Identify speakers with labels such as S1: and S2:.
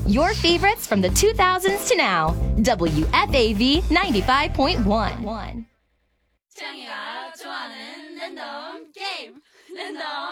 S1: Your favorites from the 2000s to now. WFAV 95.1.
S2: 창이가 좋아하는 랜덤 게임 랜덤